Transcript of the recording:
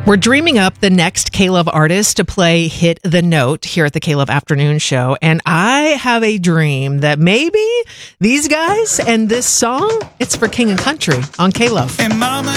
We're dreaming up the next K-Love artist to play Hit the Note here at the K-Love Afternoon Show. And I have a dream that maybe these guys and this song, it's for King and Country on K-Love. And mama,